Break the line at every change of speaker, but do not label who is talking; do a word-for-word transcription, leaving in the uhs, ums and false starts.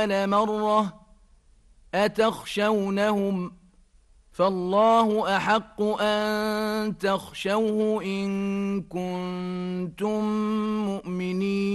مرة أتخشونهم فالله أحق أن تخشوه إن كنتم مؤمنين